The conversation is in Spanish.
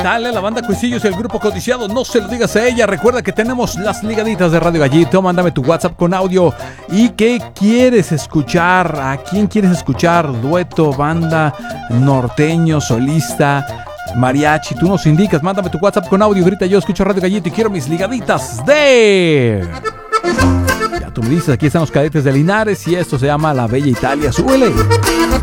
Italia, la banda Cuisillos y el grupo Codiciado. No se lo digas a ella. Recuerda que tenemos las ligaditas de Radio Gallito. Mándame tu WhatsApp con audio. ¿Y qué quieres escuchar? ¿A quién quieres escuchar? Dueto, banda, norteño, solista, mariachi. Tú nos indicas. Mándame tu WhatsApp con audio. Grita: yo escucho Radio Gallito y quiero mis ligaditas de... Ya tú me dices, aquí están los Cadetes de Linares y esto se llama La Bella Italia. ¡Súbele!